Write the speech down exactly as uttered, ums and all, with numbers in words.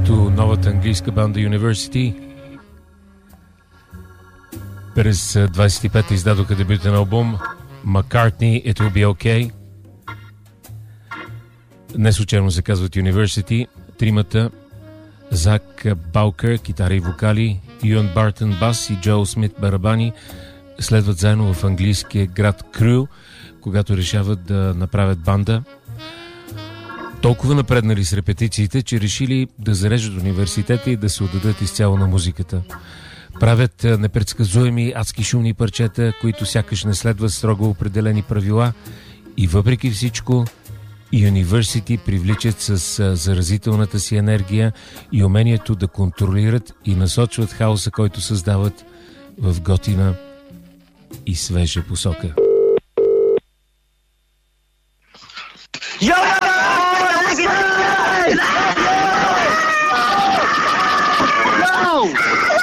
срещу новата английска банда University. През двадесет и пета издадоха дебютен албум Маккартни It Will Be Okay. Не случайно се казват University. Тримата: Зак Баукър, китара и вокали, Юан Бартън, бас и Джо Смит, барабани, следват заедно в английския град Крю, когато решават да направят банда. Толкова напреднали с репетициите, че решили да зарежат университета и да се отдадат изцяло на музиката. Правят непредсказуеми, адски шумни парчета, които сякаш не следват строго определени правила, и въпреки всичко University привличат с заразителната си енергия и умението да контролират и насочват хаоса, който създават, в готина и свежа посока. Yo!